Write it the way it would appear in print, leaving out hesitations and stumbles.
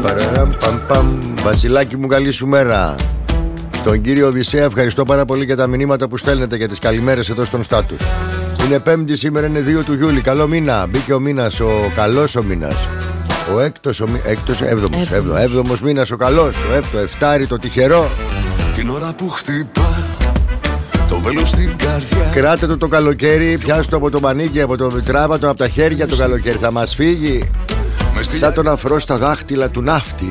Βασιλάκι μου, καλή σου μέρα. Τον κύριο Οδυσσέα ευχαριστώ πάρα πολύ για τα μηνύματα που στέλνετε για τις καλημέρες εδώ στον στάτους. Είναι Πέμπτη, σήμερα είναι 2 του Ιούλη. Καλό μήνα, μπήκε ο μήνας, ο καλός ο μήνας. Ο έβδομος μήνας, ο καλός. Το εφτάρι, το τυχερό. Την ώρα που χτυπά το βέλος στην καρδιά. Κράτε το καλοκαίρι, πιάστε το από το μανίκι, από το τράβατο, από τα χέρια το καλοκαίρι. Θα μας φύγει σαν τον αφρό στα δάχτυλα του ναύτη.